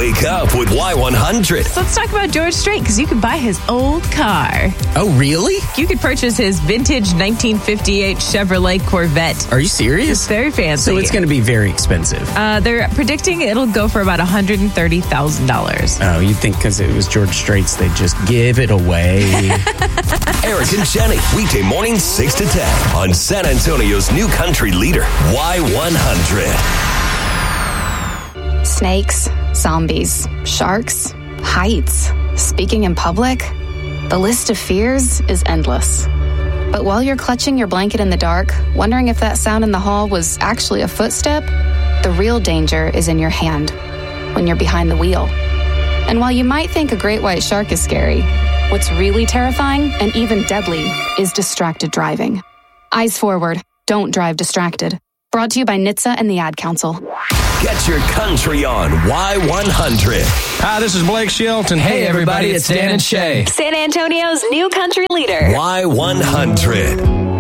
Wake up with Y100. So let's talk about George Strait, because you can buy his old car. Oh, really? You could purchase his vintage 1958 Chevrolet Corvette. Are you serious? It's very fancy. So it's going to be very expensive. They're predicting it'll go for about $130,000. Oh, you'd think because it was George Strait's, they'd just give it away. Eric and Jenny, weekday mornings 6 to 10 on San Antonio's new country leader, Y100. Snakes, zombies, sharks, heights, speaking in public. The list of fears is endless. But while you're clutching your blanket in the dark, wondering if that sound in the hall was actually a footstep, the real danger is in your hand, when you're behind the wheel. And while you might think a great white shark is scary, what's really terrifying and even deadly is distracted driving. Eyes forward, don't drive distracted. Brought to you by NHTSA and the Ad Council. Get your country on Y100. Hi, this is Blake Shelton. Hey, everybody, it's Dan and Shay. San Antonio's new country leader. Y100.